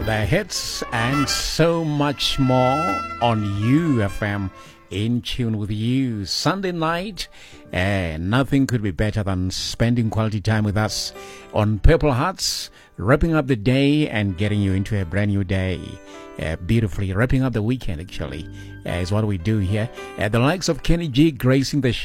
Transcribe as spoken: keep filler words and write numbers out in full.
The hits and so much more on U F M. In tune with you. Sunday night, uh, nothing could be better than spending quality time with us on Purple Hearts, wrapping up the day and getting you into a brand new day. Uh, beautifully wrapping up the weekend, actually, uh, is what we do here. Uh, the likes of Kenny G gracing the